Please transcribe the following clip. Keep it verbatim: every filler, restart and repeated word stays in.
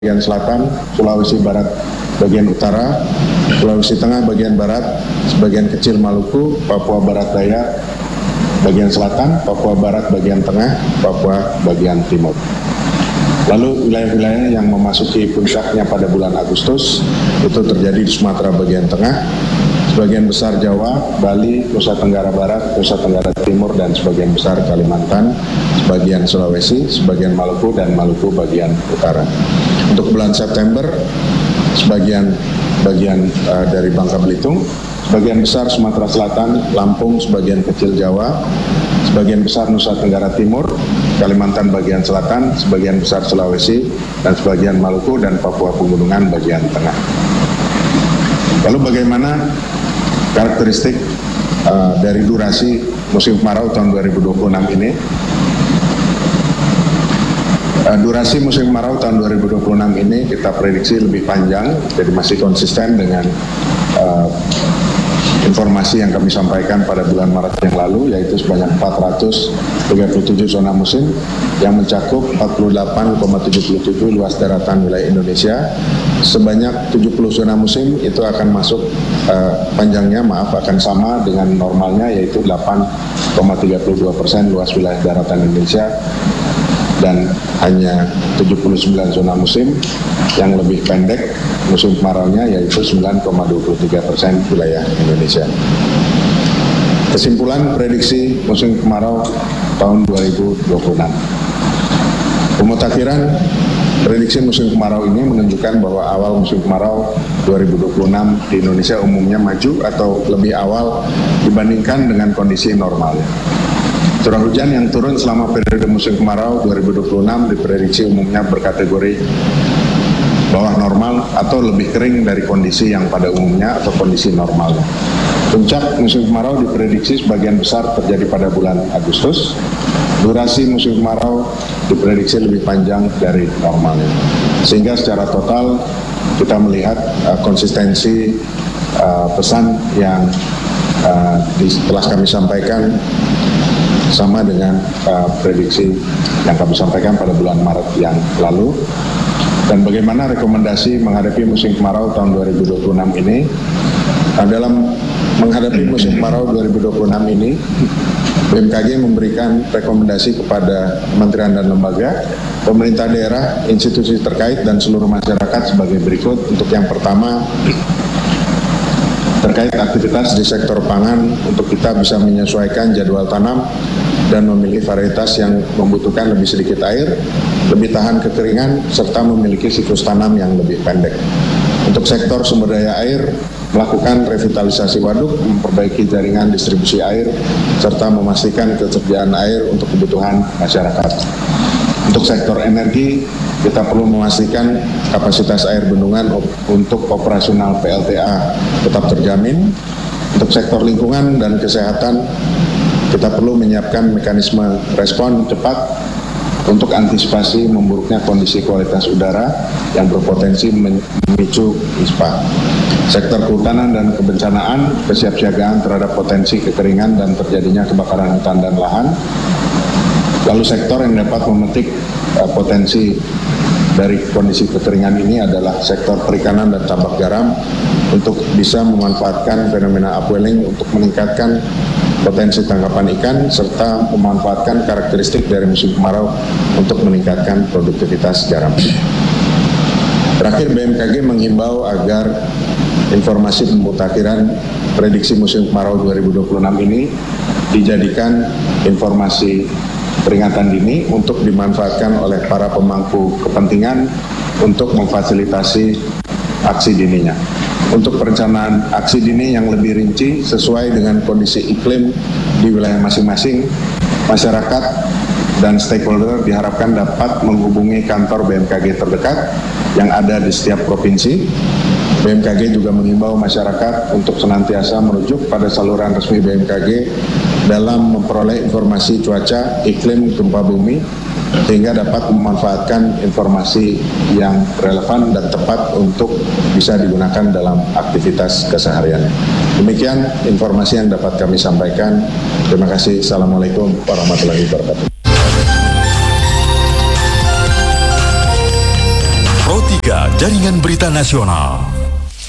bagian selatan, Sulawesi Barat bagian utara, Sulawesi Tengah bagian barat, sebagian kecil Maluku, Papua Barat Daya bagian selatan, Papua Barat bagian tengah, Papua bagian timur. Lalu wilayah-wilayah yang memasuki puncaknya pada bulan Agustus itu terjadi di Sumatera bagian tengah, sebagian besar Jawa, Bali, Nusa Tenggara Barat, Nusa Tenggara Timur, dan sebagian besar Kalimantan, sebagian Sulawesi, sebagian Maluku, dan Maluku bagian utara. Untuk bulan September, sebagian bagian uh, dari Bangka Belitung, sebagian besar Sumatera Selatan, Lampung, sebagian kecil Jawa, sebagian besar Nusa Tenggara Timur, Kalimantan bagian selatan, sebagian besar Sulawesi, dan sebagian Maluku dan Papua Pegunungan bagian tengah. Lalu bagaimana karakteristik uh, dari durasi musim kemarau tahun dua ribu dua puluh enam ini? Uh, durasi musim kemarau tahun dua ribu dua puluh enam ini kita prediksi lebih panjang, jadi masih konsisten dengan uh, informasi yang kami sampaikan pada bulan Maret yang lalu, yaitu sebanyak empat ratus tiga puluh tujuh zona musim yang mencakup empat puluh delapan koma tujuh tujuh luas daratan wilayah Indonesia. Sebanyak tujuh puluh zona musim itu akan masuk uh, panjangnya maaf akan sama dengan normalnya, yaitu delapan koma tiga dua persen luas wilayah daratan Indonesia, dan hanya tujuh puluh sembilan zona musim yang lebih pendek musim kemaraunya, yaitu sembilan koma dua tiga persen wilayah Indonesia. Kesimpulan prediksi musim kemarau tahun dua ribu dua puluh enam. Pemutakhiran prediksi musim kemarau ini menunjukkan bahwa awal musim kemarau dua ribu dua puluh enam di Indonesia umumnya maju atau lebih awal dibandingkan dengan kondisi normalnya. Curah hujan yang turun selama periode musim kemarau dua ribu dua puluh enam diprediksi umumnya berkategori bawah normal atau lebih kering dari kondisi yang pada umumnya atau kondisi normalnya. Puncak musim kemarau diprediksi sebagian besar terjadi pada bulan Agustus. Durasi musim kemarau diprediksi lebih panjang dari normalnya. Sehingga secara total kita melihat uh, konsistensi uh, pesan yang uh, telah kami sampaikan sama dengan uh, prediksi yang kami sampaikan pada bulan Maret yang lalu. Dan bagaimana rekomendasi menghadapi musim kemarau tahun dua ribu dua puluh enam ini? Nah, dalam menghadapi musim kemarau dua ribu dua puluh enam ini, B M K G memberikan rekomendasi kepada kementerian dan lembaga, pemerintah daerah, institusi terkait, dan seluruh masyarakat sebagai berikut. Untuk yang pertama, terkait aktivitas di sektor pangan, untuk kita bisa menyesuaikan jadwal tanam dan memilih varietas yang membutuhkan lebih sedikit air, lebih tahan kekeringan, serta memiliki siklus tanam yang lebih pendek. Untuk sektor sumber daya air, melakukan revitalisasi waduk, memperbaiki jaringan distribusi air, serta memastikan ketersediaan air untuk kebutuhan masyarakat. Untuk sektor energi, kita perlu memastikan kapasitas air bendungan untuk operasional P L T A tetap terjamin. Untuk sektor lingkungan dan kesehatan, kita perlu menyiapkan mekanisme respon cepat untuk antisipasi memburuknya kondisi kualitas udara yang berpotensi memicu ispa. Sektor kehutanan dan kebencanaan, kesiapsiagaan terhadap potensi kekeringan dan terjadinya kebakaran hutan dan lahan. Lalu sektor yang dapat memetik uh, potensi dari kondisi kekeringan ini adalah sektor perikanan dan tambak garam untuk bisa memanfaatkan fenomena upwelling untuk meningkatkan potensi tangkapan ikan serta memanfaatkan karakteristik dari musim kemarau untuk meningkatkan produktivitas garam. Terakhir, B M K G menghimbau agar informasi pemutakhiran prediksi musim kemarau dua ribu dua puluh enam ini dijadikan informasi peringatan dini untuk dimanfaatkan oleh para pemangku kepentingan untuk memfasilitasi aksi dininya. Untuk perencanaan aksi dini yang lebih rinci sesuai dengan kondisi iklim di wilayah masing-masing, masyarakat dan stakeholder diharapkan dapat menghubungi kantor B M K G terdekat yang ada di setiap provinsi. B M K G juga mengimbau masyarakat untuk senantiasa merujuk pada saluran resmi B M K G dalam memperoleh informasi cuaca, iklim, gempa bumi, sehingga dapat memanfaatkan informasi yang relevan dan tepat untuk bisa digunakan dalam aktivitas keseharian. Demikian informasi yang dapat kami sampaikan. Terima kasih. Assalamualaikum warahmatullahi wabarakatuh. Pro Jaringan Berita Nasional.